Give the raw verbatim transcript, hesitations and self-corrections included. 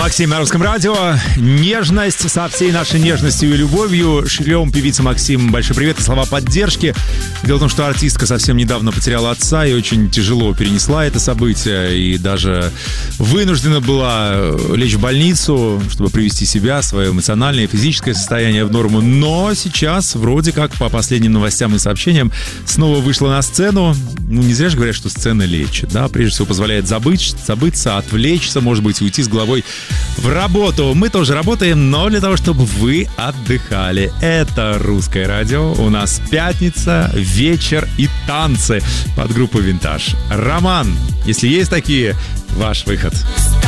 Максим на Русском радио. Нежность со всей нашей нежностью и любовью. Шлем певица Максим большой привет и слова поддержки. Дело в том, что артистка совсем недавно потеряла отца и очень тяжело перенесла это событие. И даже вынуждена была лечь в больницу, чтобы привести себя, свое эмоциональное и физическое состояние в норму. Но сейчас, вроде как, по последним новостям и сообщениям, снова вышла на сцену. Ну, не зря же говорят, что сцена лечит, да? Прежде всего, позволяет забыть, забыться, отвлечься, может быть, уйти с головой в работу. Мы тоже работаем, но для того, чтобы вы отдыхали. Это Русское радио. У нас пятница, вечер и танцы под группу «Винтаж». Роман, если есть такие, ваш выход.